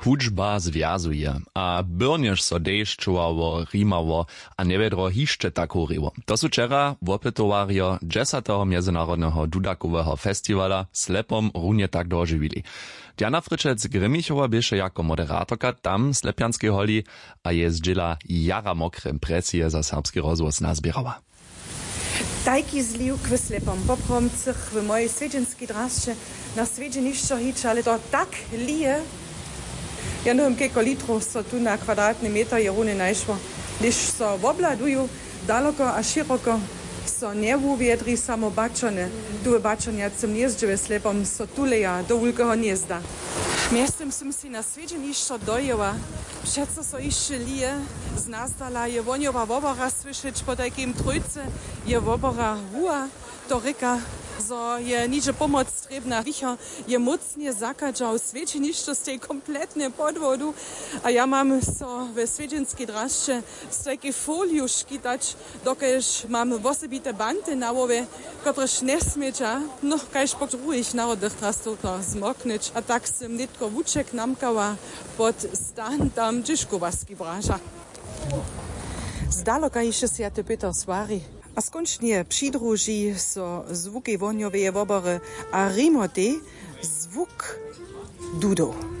Pučba związuje, a byrniesz so deszczowało, rimało, a niewiedro hiszcze tak horeło. To su wczera wopytowario 10. Międzynarodnego Dudakowego Festiwala Slepom runie tak dożywili. Diana Fryczec-Grymichowa bieše jako moderatorka tam Slepianskiej holi, a je zdziela jara mokre impresje za serbski rozgłos nazbierała. Tajki zliw k slepom popromcych w mojej swiedźenskiej drasce na swiedzie niższo hić, ale to tak lije. Ja nie wiem, kieko litrów so tu na kwadratny meter je runy najszło. Liż so wobladuju daleko a široko, so nie uwiedri samo baczone. Tu baczone cym jeździły slepom so tuleja do wielkiego gniezda. Miestem som si na swiedzie niższo dojęła. Przeco so jeszcze lije, z nastala je woniowa wobora słyszeć po takim trójce, je wobora rua, to ryka, so je nicze pomoc strebna. Wicho je mocnie zakadżał swiedzie niższo z tej kompletnej podwodu, a ja mam so we swiedzenskiej draszcze z takiej foliu szkitać, dokeż mam wosebite banty na łowie, kotreż nie smiecza, no kajż po druhých narodach teraz to zmoknąć, a tak sem nitko wuczek namkała pod stan tam Dziszkowaski braża. Z daloka jeszcze się te pyta swari. A skończnie przydruži so zvuky vonioveje wobory a rimoty zvuk dudo.